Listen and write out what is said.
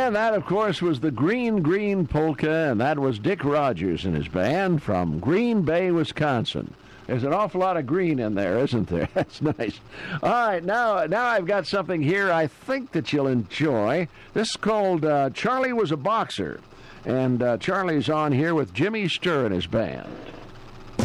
And that, of course, was the Green Green Polka, and that was Dick Rogers and his band from Green Bay, Wisconsin. There's an awful lot of green in there, isn't there? That's nice. All right, now I've got something here I think that you'll enjoy. This is called Charlie Was a Boxer, and Charlie's on here with Jimmy Sturr and his band.